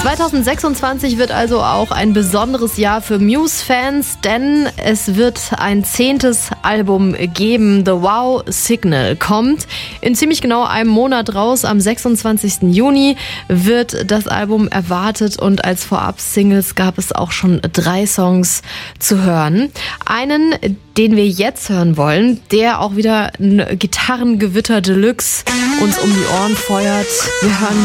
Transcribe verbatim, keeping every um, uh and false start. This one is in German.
zweitausendsechsundzwanzig wird also auch ein besonderes Jahr für Muse-Fans, denn es wird ein zehntes Album geben. The Wow Signal kommt in ziemlich genau einem Monat raus. Am sechsundzwanzigsten Juni wird das Album erwartet und als Vorab-Singles gab es auch schon drei Songs zu hören. Einen, den wir jetzt hören wollen, der auch wieder ein Gitarrengewitter Deluxe uns um die Ohren feuert. Wir hören